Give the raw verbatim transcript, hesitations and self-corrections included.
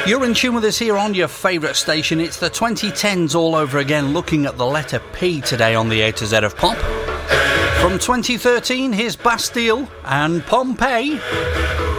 You're in tune with us here on your favourite station. It's the twenty tens all over again, looking at the letter P today on the A to Z of Pop. From twenty thirteen, here's Bastille and Pompeii.